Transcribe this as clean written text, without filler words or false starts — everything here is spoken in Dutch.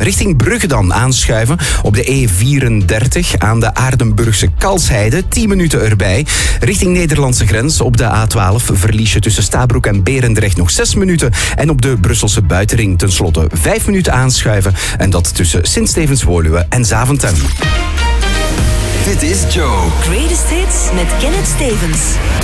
Richting Brugge dan aanschuiven op de E34 aan de Aardenburgse Kalsheide. 10 minuten erbij. Richting Nederlandse grens op de A12 verlies je tussen Stabroek en Berendrecht nog 6 minuten. En op de Brusselse buitenring tenslotte 5 minuten aanschuiven. En dat tussen Sint-Stevens-Woluwe en Zaventem. Dit is Joe. Greatest Hits met Kenneth Stevens.